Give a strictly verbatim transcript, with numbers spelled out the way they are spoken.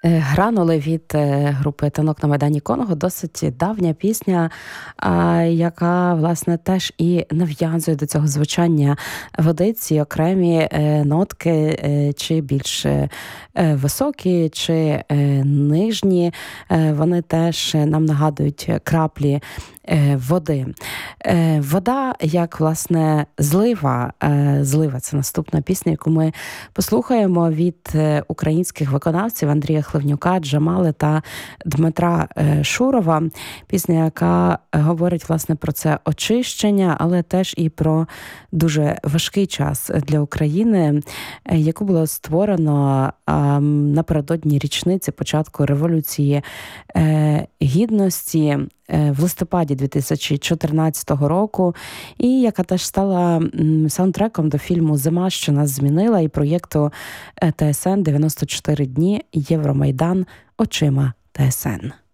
Гранули від групи «Танок на Майдані Конго» досить давня пісня, яка, власне, теж і нав'язує до цього звучання води, ці окремі нотки, чи більш високі, чи нижні, вони теж нам нагадують краплі води. Вода, як, власне, злива. Злива – це наступна пісня, яку ми послухаємо від українських виконавців Андрія Хливнюка, Джамали та Дмитра Шурова. Пісня, яка говорить, власне, про це очищення, але теж і про дуже важкий час для України, яку було створено напередодні річниці початку Революції Гідності в листопаді дві тисячі чотирнадцятого року, і яка теж стала саундтреком до фільму «Зима, що нас змінила» і проєкту ТСН «дев'яносто чотири дні. Євромайдан. Очима ТСН».